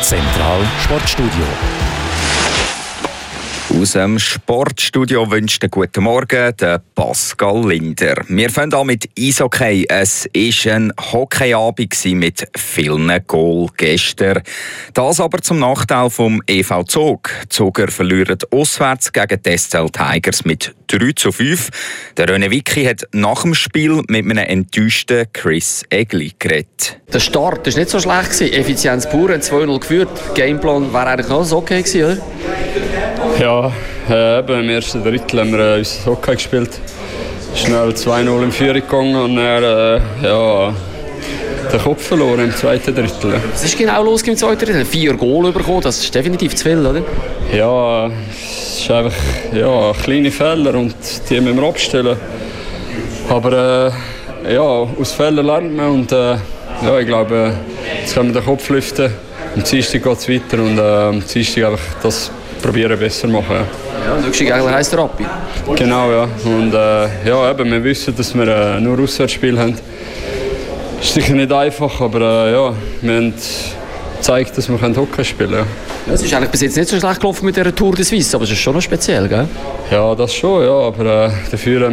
Zentral Sportstudio. Aus dem Sportstudio wünscht einen guten Morgen der Pascal Linder. Wir fangen an mit Eishockey. Es war ein Hockeyabend mit vielen Goals gestern. Das aber zum Nachteil vom EV Zug. Die Zuger verlieren auswärts gegen die SCL Tigers mit 3:5. Der René Wicki hat nach dem Spiel mit einem enttäuschten Chris Egli geredet. Der Start war nicht so schlecht. Effizienz pur, 2-0 geführt. Der Gameplan wäre eigentlich noch so okay gewesen, oder? Ja, eben im ersten Drittel haben wir unser Hockey gespielt. Schnell 2-0 in Führung gegangen und dann den Kopf verloren im zweiten Drittel. Was ist genau los im zweiten Drittel? 4 Goal bekommen, das ist definitiv zu viel, oder? Ja, es ist einfach kleine Fehler und die müssen wir abstellen. Aber aus Fehlern lernt man und ich glaube, jetzt können wir den Kopf lüften. Am Dienstag geht es weiter und am Dienstag einfach das probieren besser machen. Ja, nächstes Jahr heisst der Rapid. Genau, ja. Und wir wissen, dass wir nur Auswärtsspiele haben. Das ist sicher nicht einfach, aber wir haben gezeigt, dass wir Hockey spielen können. Ja, es ist eigentlich bis jetzt nicht so schlecht gelaufen mit dieser Tour de Suisse, aber es ist schon noch speziell, gell? Ja, das schon, ja, aber dafür